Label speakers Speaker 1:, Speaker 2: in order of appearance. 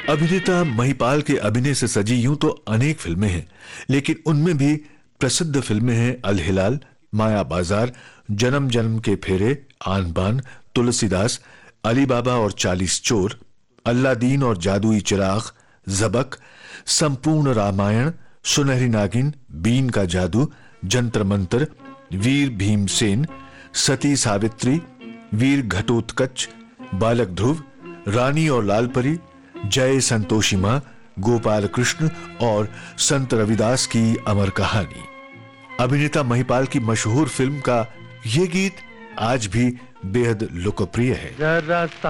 Speaker 1: अभिनेता महिपाल के अभिनय से सजी यूं तो अनेक फिल्में हैं, लेकिन उनमें भी प्रसिद्ध फिल्में हैं अल-हिलाल, माया बाजार, जन्म जन्म के फेरे, आन बान, तुलसीदास, अली बाबा और 40 चोर, अल्लादीन और जादुई चिराग, जबक, संपूर्ण रामायण, सुनहरी नागिन, बीन का जादू, जंतर मंतर, वीर भीमसेन, सती सावित्री, वीर घटोत्कच, बालक ध्रुव, रानी और लालपरी, जय संतोषी मां, गोपाल कृष्ण और संत रविदास की अमर कहानी। अभिनेता महिपाल की मशहूर फिल्म का यह गीत आज भी बेहद लोकप्रिय है।